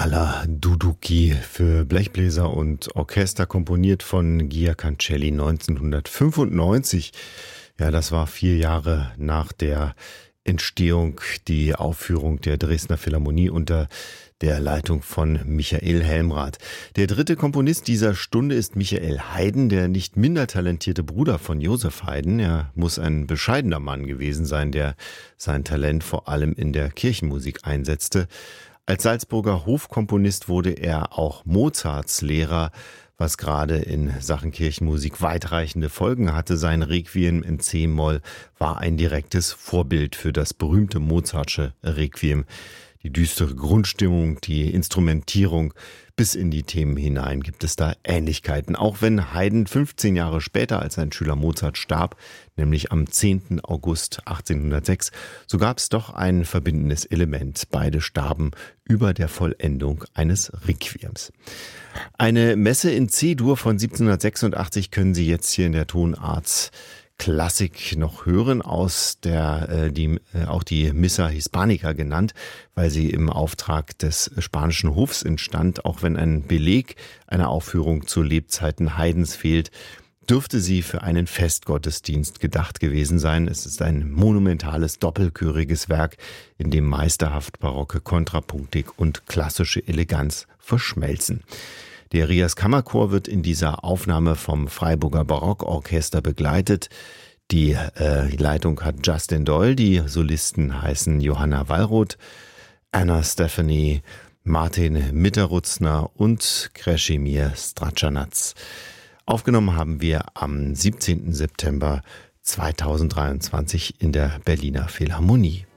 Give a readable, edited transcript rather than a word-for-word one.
alla Duduki für Blechbläser und Orchester, komponiert von Gia Cancelli 1995. Ja, das war 4 Jahre nach der Entstehung, die Aufführung der Dresdner Philharmonie unter der Leitung von Michael Helmrath. Der dritte Komponist dieser Stunde ist Michael Haydn, der nicht minder talentierte Bruder von Joseph Haydn. Er muss ein bescheidener Mann gewesen sein, der sein Talent vor allem in der Kirchenmusik einsetzte. Als Salzburger Hofkomponist wurde er auch Mozarts Lehrer, was gerade in Sachen Kirchenmusik weitreichende Folgen hatte. Sein Requiem in C-Moll war ein direktes Vorbild für das berühmte Mozartsche Requiem. Die düstere Grundstimmung, die Instrumentierung bis in die Themen hinein gibt es da Ähnlichkeiten. Auch wenn Haydn 15 Jahre später als sein Schüler Mozart starb, nämlich am 10. August 1806, so gab es doch ein verbindendes Element. Beide starben über der Vollendung eines Requiems. Eine Messe in C-Dur von 1786 können Sie jetzt hier in der Tonart Klassik noch hören, aus der auch die Missa Hispanica genannt, weil sie im Auftrag des spanischen Hofs entstand. Auch wenn ein Beleg einer Aufführung zu Lebzeiten Haydns fehlt, dürfte sie für einen Festgottesdienst gedacht gewesen sein. Es ist ein monumentales, doppelchöriges Werk, in dem meisterhaft barocke Kontrapunktik und klassische Eleganz verschmelzen. Der Rias Kammerchor wird in dieser Aufnahme vom Freiburger Barockorchester begleitet. Die Leitung hat Justin Doyle, die Solisten heißen Johanna Wallroth, Anna Stephanie, Martin Mitterutzner und Krešimir Stračanac. Aufgenommen haben wir am 17. September 2023 in der Berliner Philharmonie.